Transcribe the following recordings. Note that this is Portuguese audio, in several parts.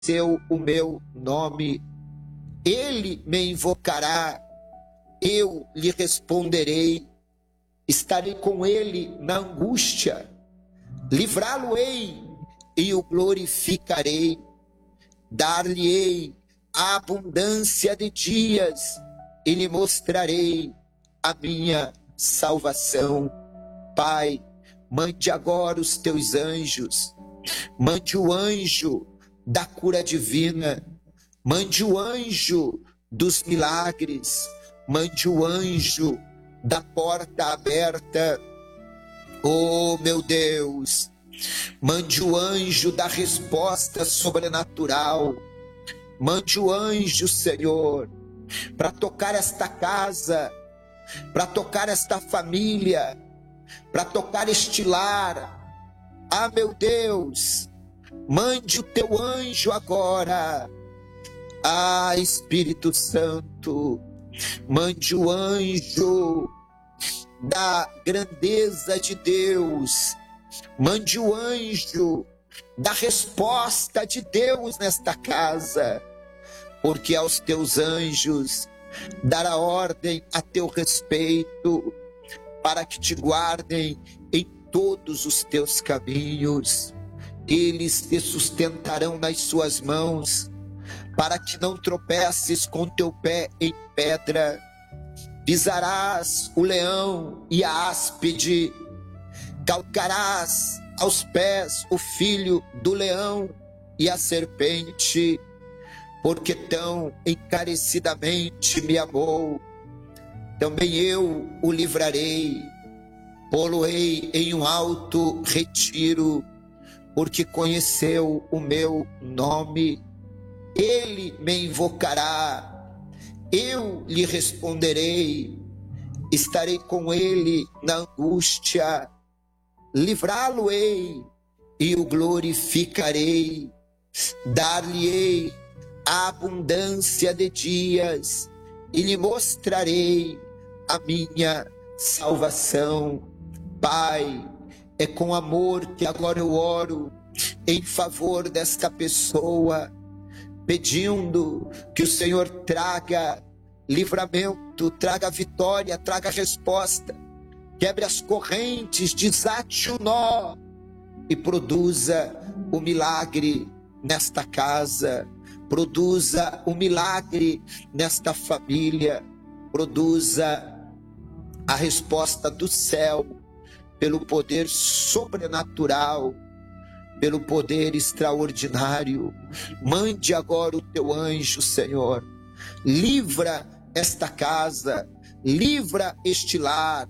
o meu nome, ele me invocará, eu lhe responderei, estarei com ele na angústia, livrá-lo-ei e o glorificarei, dar-lhe-ei a abundância de dias e lhe mostrarei a minha salvação. Pai, mande agora os teus anjos, mande o anjo da cura divina, mande o anjo dos milagres, mande o anjo da porta aberta. Oh, meu Deus, mande o anjo da resposta sobrenatural, mande o anjo, Senhor, para tocar esta casa, para tocar esta família, para tocar este lar. Ah, meu Deus, mande o teu anjo agora. Ah, Espírito Santo, mande o anjo da grandeza de Deus, mande o anjo da resposta de Deus nesta casa, porque aos teus anjos dará ordem a teu respeito, para que te guardem em todos os teus caminhos. Eles te sustentarão nas suas mãos, para que não tropeces com teu pé em pedra. Pisarás o leão e a áspide, calcarás aos pés o filho do leão e a serpente, porque tão encarecidamente me amou, também eu o livrarei, pô-lo-ei em um alto retiro, porque conheceu o meu nome. Ele me invocará, eu lhe responderei, estarei com ele na angústia, livrá-lo-ei e o glorificarei, dar-lhe-ei a abundância de dias e lhe mostrarei a minha salvação. Pai, é com amor que agora eu oro em favor desta pessoa, pedindo que o Senhor traga livramento, traga vitória, traga resposta, quebre as correntes, desate o nó e produza o milagre nesta casa, produza o milagre nesta família, produza a resposta do céu pelo poder sobrenatural, pelo poder extraordinário. Mande agora o teu anjo, Senhor. Livra esta casa, livra este lar,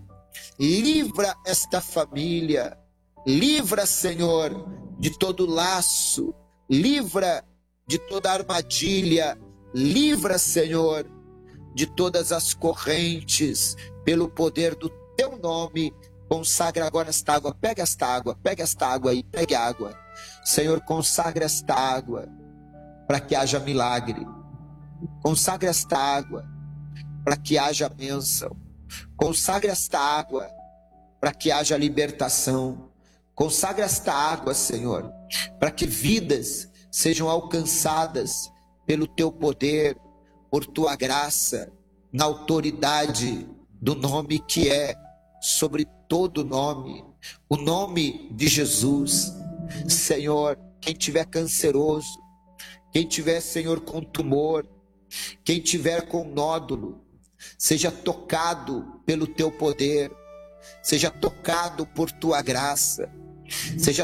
livra esta família, livra, Senhor, de todo laço, livra de toda armadilha, livra, Senhor, de todas as correntes, pelo poder do teu nome. Consagra agora esta água, pega esta água aí, pegue água. Senhor, consagra esta água para que haja milagre. Consagra esta água para que haja bênção. Consagra esta água para que haja libertação. Consagra esta água, Senhor, para que vidas sejam alcançadas pelo teu poder, por tua graça, na autoridade do nome que é sobre todo nome, o nome de Jesus. Senhor, quem tiver canceroso, quem tiver, Senhor, com tumor, quem tiver com nódulo, seja tocado pelo teu poder, seja tocado por tua graça, seja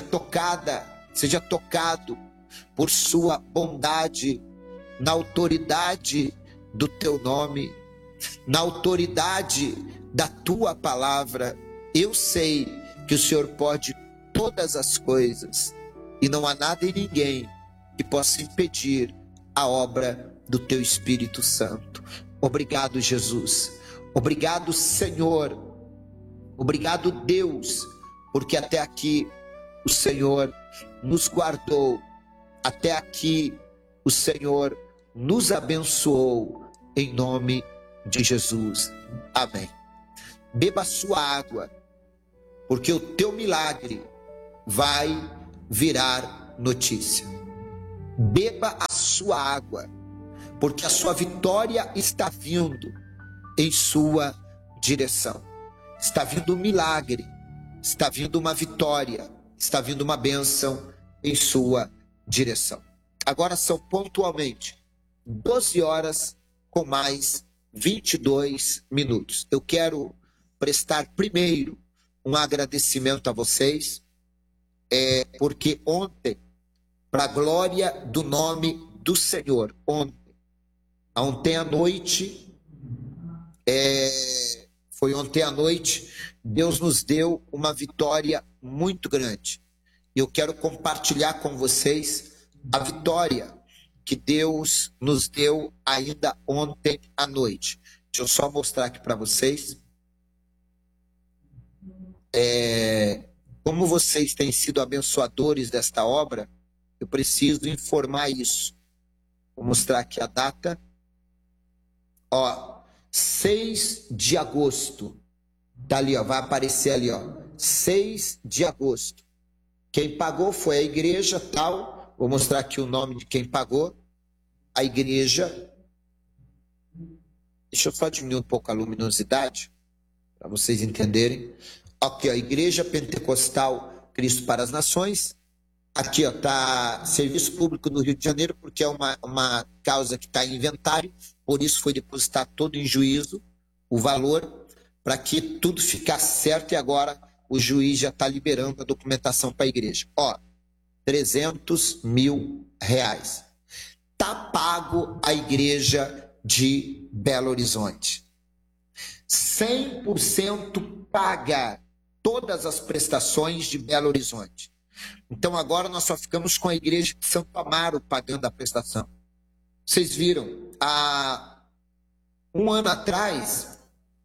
tocado por sua bondade, na autoridade do teu nome, na autoridade da tua palavra. Eu sei que o Senhor pode todas as coisas e não há nada e ninguém que possa impedir a obra do teu Espírito Santo. Obrigado, Jesus. Obrigado, Senhor. Obrigado, Deus, porque até aqui o Senhor nos guardou, até aqui o Senhor nos abençoou, em nome de Jesus. Amém. Beba a sua água, porque o teu milagre vai virar notícia. beba a sua água, porque a sua vitória está vindo em sua direção. Está vindo um milagre, está vindo uma vitória, está vindo uma bênção em sua direção. Agora são pontualmente 12 horas com mais 22 minutos. Eu quero prestar primeiro um agradecimento a vocês, porque ontem, para a glória do nome do Senhor, ontem à noite, foi ontem à noite, Deus nos deu uma vitória muito grande. E eu quero compartilhar com vocês a vitória que Deus nos deu ainda ontem à noite. Deixa eu só mostrar aqui para vocês. Como vocês têm sido abençoadores desta obra, eu preciso informar isso. Vou mostrar aqui a data. 6 de agosto. Tá ali, vai aparecer ali, 6 de agosto. Quem pagou foi a igreja tal. Vou mostrar aqui o nome de quem pagou. A igreja. Deixa eu só diminuir um pouco a luminosidade, para vocês entenderem. Aqui, a Igreja Pentecostal Cristo para as Nações. Aqui, tá Serviço Público no Rio de Janeiro, porque é uma causa que está em inventário, por isso foi depositado todo em juízo o valor, para que tudo ficasse certo, e agora o juiz já está liberando a documentação para a igreja. R$300 mil. Está pago a igreja de Belo Horizonte. 100% paga todas as prestações de Belo Horizonte. Então agora nós só ficamos com a igreja de Santo Amaro pagando a prestação. Vocês viram, há um ano atrás,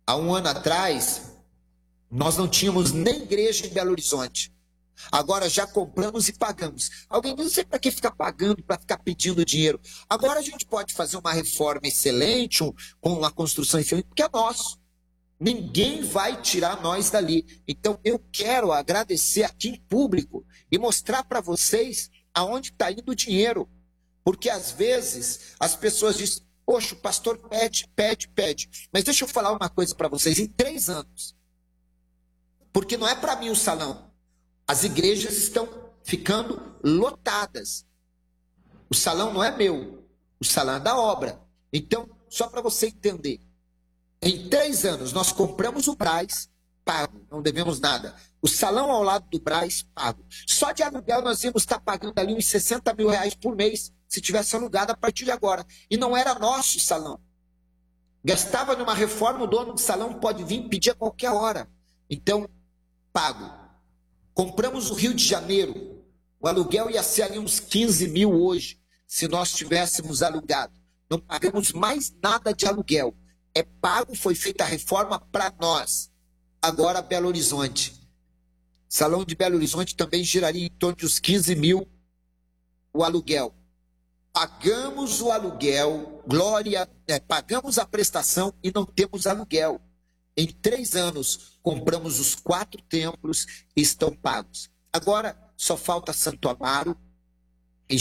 nós não tínhamos nem igreja em Belo Horizonte. Agora já compramos e pagamos. Alguém diz, não sei para que ficar pagando, para ficar pedindo dinheiro. Agora a gente pode fazer uma reforma excelente, com uma construção excelente, porque é nosso. Ninguém vai tirar nós dali. Então eu quero agradecer aqui em público e mostrar para vocês aonde está indo o dinheiro. Porque às vezes as pessoas dizem, poxa, o pastor pede. Mas deixa eu falar uma coisa para vocês, em 3 anos. Porque não é para mim o salão. As igrejas estão ficando lotadas. O salão não é meu, o salão é da obra. Então, só para você entender, em 3 anos nós compramos o Brás, pago, não devemos nada. O salão ao lado do Brás, pago. Só de aluguel nós íamos estar pagando ali uns R$60 mil por mês, se tivesse alugado a partir de agora. E não era nosso salão. Gastava numa reforma, o dono do salão pode vir pedir a qualquer hora. Então, pago. Compramos o Rio de Janeiro, o aluguel ia ser ali uns 15 mil hoje, se nós tivéssemos alugado. Não pagamos mais nada de aluguel. É pago, foi feita a reforma para nós. Agora Belo Horizonte. Salão de Belo Horizonte também giraria em torno de uns 15 mil o aluguel. Pagamos o aluguel, pagamos a prestação e não temos aluguel. Em 3 anos, compramos os 4 templos e estão pagos. Agora, só falta Santo Amaro e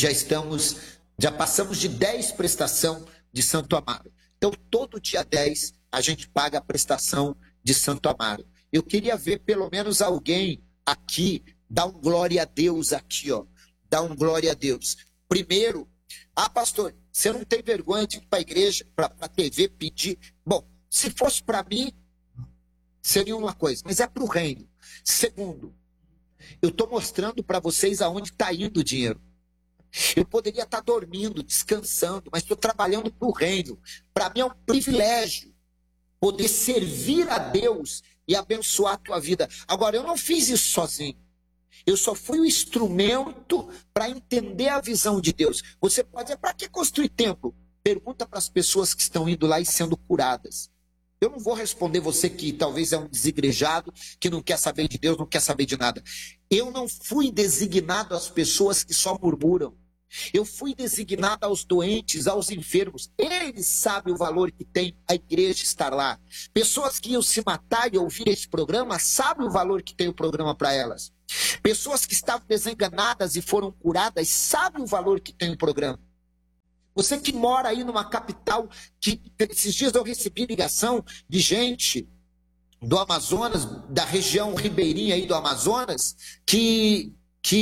já passamos de 10 prestação de Santo Amaro. Então, todo dia 10, a gente paga a prestação de Santo Amaro. Eu queria ver pelo menos alguém aqui, dar um glória a Deus aqui, dar um glória a Deus. Primeiro, pastor, você não tem vergonha de ir para a igreja, para a TV pedir? Bom, se fosse para mim, seria uma coisa, mas é para o reino. Segundo, eu estou mostrando para vocês aonde está indo o dinheiro. Eu poderia estar dormindo, descansando, mas estou trabalhando para o reino. Para mim é um privilégio poder servir a Deus e abençoar a tua vida. Agora, eu não fiz isso sozinho. Eu só fui o instrumento para entender a visão de Deus. Você pode dizer, para que construir templo? Pergunta para as pessoas que estão indo lá e sendo curadas. Eu não vou responder você que talvez é um desigrejado, que não quer saber de Deus, não quer saber de nada. Eu não fui designado às pessoas que só murmuram. Eu fui designado aos doentes, aos enfermos. Eles sabem o valor que tem a igreja estar lá. Pessoas que iam se matar e ouvir esse programa sabem o valor que tem o programa para elas. Pessoas que estavam desenganadas e foram curadas sabem o valor que tem o programa. Você que mora aí numa capital, que esses dias eu recebi ligação de gente do Amazonas, da região ribeirinha aí do Amazonas, que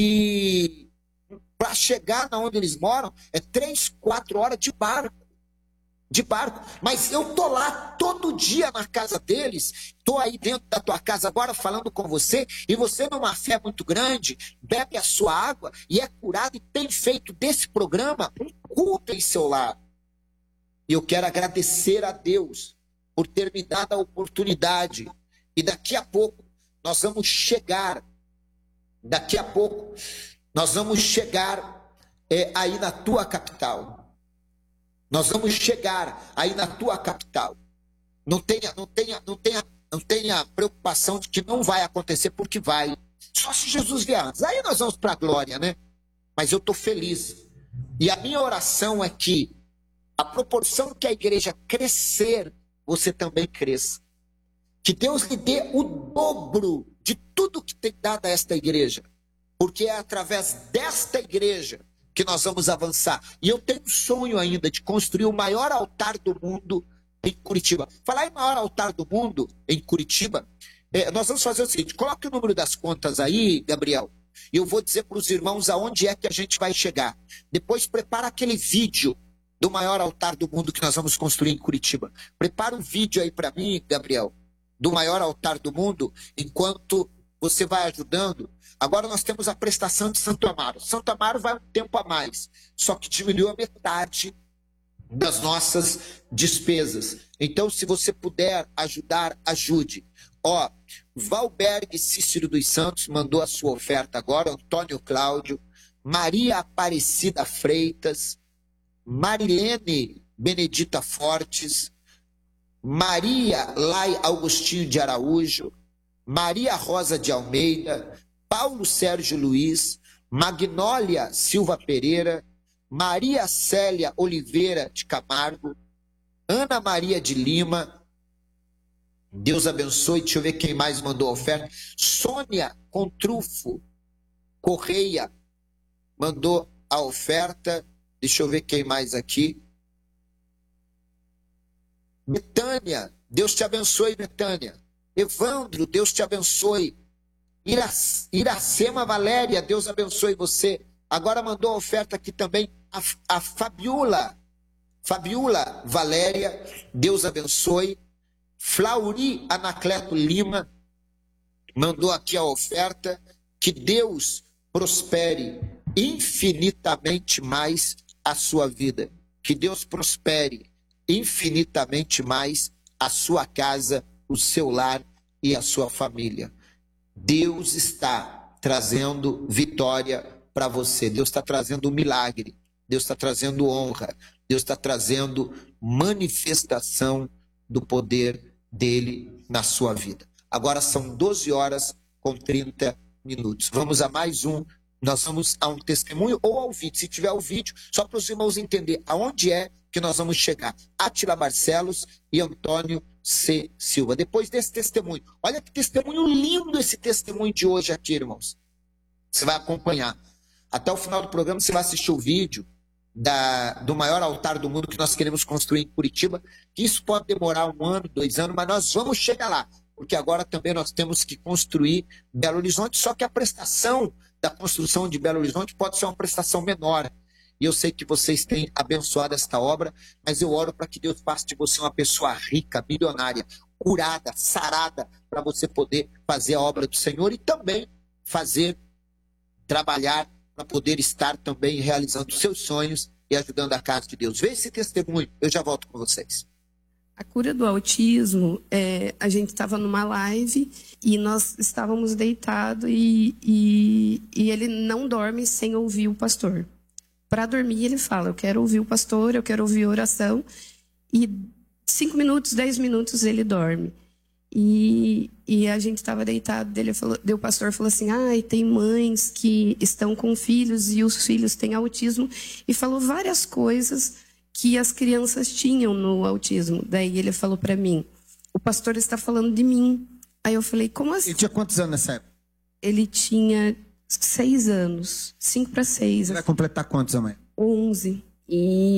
para chegar na onde eles moram é 3, 4 horas de barco. Mas eu tô lá todo dia na casa deles, tô aí dentro da tua casa agora falando com você, e você numa fé muito grande, bebe a sua água e é curado e tem feito desse programa um culto em seu lar. E eu quero agradecer a Deus por ter me dado a oportunidade. E daqui a pouco nós vamos chegar aí na tua capital. Nós vamos chegar aí na tua capital. Não tenha preocupação de que não vai acontecer, porque vai. Só se Jesus vier antes. Aí nós vamos para a glória, né? Mas eu estou feliz. E a minha oração é que a proporção que a igreja crescer, você também cresça. Que Deus lhe dê o dobro de tudo que tem dado a esta igreja. Porque é através desta igreja que nós vamos avançar. E eu tenho um sonho ainda de construir o maior altar do mundo em Curitiba. Falar em maior altar do mundo em Curitiba, nós vamos fazer o seguinte: coloque o número das contas aí, Gabriel, e eu vou dizer para os irmãos aonde é que a gente vai chegar. Depois prepara aquele vídeo do maior altar do mundo que nós vamos construir em Curitiba. Prepara um vídeo aí para mim, Gabriel, do maior altar do mundo, enquanto você vai ajudando. Agora nós temos a prestação de Santo Amaro. Santo Amaro vai um tempo a mais, só que diminuiu a metade das nossas despesas. Então, se você puder ajudar, ajude. Valberg Cícero dos Santos mandou a sua oferta agora, Antônio Cláudio, Maria Aparecida Freitas, Marilene Benedita Fortes, Maria Lai Augustinho de Araújo, Maria Rosa de Almeida, Paulo Sérgio Luiz, Magnólia Silva Pereira, Maria Célia Oliveira de Camargo, Ana Maria de Lima, Deus abençoe. Deixa eu ver quem mais mandou a oferta. Sônia Contrufo Correia mandou a oferta. Deixa eu ver quem mais aqui. Betânia, Deus te abençoe, Betânia. Evandro, Deus te abençoe. Iracema Valéria, Deus abençoe você. Agora mandou a oferta aqui também a Fabiola Valéria, Deus abençoe. Flauri Anacleto Lima mandou aqui a oferta. Que Deus prospere infinitamente mais a sua vida. Que Deus prospere infinitamente mais a sua casa, o seu lar e a sua família. Deus está trazendo vitória para você. Deus está trazendo milagre. Deus está trazendo honra. Deus está trazendo manifestação do poder dele na sua vida. Agora são 12h30. Vamos a mais um. Nós vamos a um testemunho ou ao vídeo. Se tiver o vídeo, só para os irmãos entenderem aonde é que nós vamos chegar. Átila Barcelos e Antônio C. Silva. Depois desse testemunho, olha que testemunho lindo esse testemunho de hoje aqui, irmãos. Você vai acompanhar. Até o final do programa você vai assistir o vídeo do maior altar do mundo que nós queremos construir em Curitiba. Isso pode demorar 1 ano, 2 anos, mas nós vamos chegar lá. Porque agora também nós temos que construir Belo Horizonte, só que a prestação da construção de Belo Horizonte pode ser uma prestação menor. E eu sei que vocês têm abençoado esta obra, mas eu oro para que Deus faça de você uma pessoa rica, milionária, curada, sarada, para você poder fazer a obra do Senhor e também trabalhar para poder estar também realizando seus sonhos e ajudando a casa de Deus. Veja esse testemunho, eu já volto com vocês. A cura do autismo, a gente estava numa live e nós estávamos deitados e ele não dorme sem ouvir o pastor. Para dormir, ele fala, eu quero ouvir o pastor, eu quero ouvir a oração. E 5 minutos, 10 minutos ele dorme. E a gente estava deitado, o pastor falou assim, tem mães que estão com filhos e os filhos têm autismo, e falou várias coisas que as crianças tinham no autismo. Daí ele falou para mim, o pastor está falando de mim. Aí eu falei, como assim? Ele tinha quantos anos nessa época? Ele tinha 6 anos, 5 para 6. Vai completar quantos, mãe? 11.